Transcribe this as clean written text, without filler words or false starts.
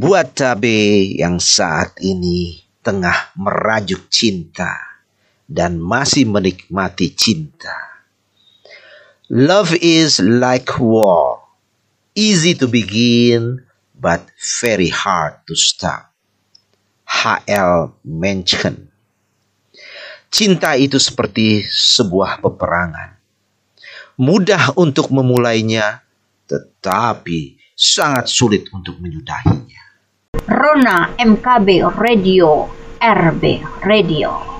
Buat cabe yang saat ini tengah merajuk cinta dan masih menikmati cinta. Love is like war, easy to begin but very hard to stop. H.L. Mencken. Cinta itu seperti sebuah peperangan. Mudah untuk memulainya, tetapi sangat sulit untuk menyudahinya. Rona MKB Radio, RB Radio.